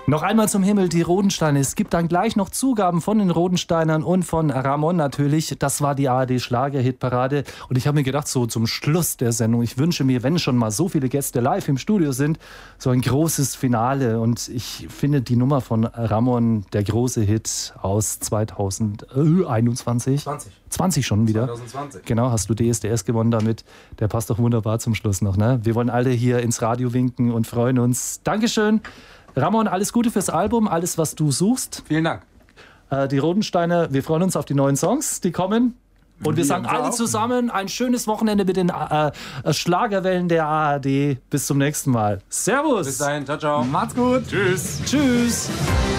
Noch einmal zum Himmel, die Rodensteiner. Es gibt dann gleich noch Zugaben von den Rodensteinern und von Ramon natürlich. Das war die ARD-Schlager-Hitparade. Und ich habe mir gedacht, so zum Schluss der Sendung, ich wünsche mir, wenn schon mal so viele Gäste live im Studio sind, so ein großes Finale. Und ich finde die Nummer von Ramon, der große Hit aus 2021. 20 schon wieder. 2020. Genau, hast du DSDS gewonnen damit. Der passt doch wunderbar zum Schluss noch. Ne? Wir wollen alle hier ins Radio winken und freuen uns. Dankeschön. Ramon, alles Gute fürs Album, alles, was du suchst. Vielen Dank. Die Rodensteiner, wir freuen uns auf die neuen Songs, die kommen. Und wir sagen alle zusammen ein schönes Wochenende mit den Schlagerwellen der ARD. Bis zum nächsten Mal. Servus. Bis dahin. Ciao, ciao. Macht's gut. Tschüss. Tschüss.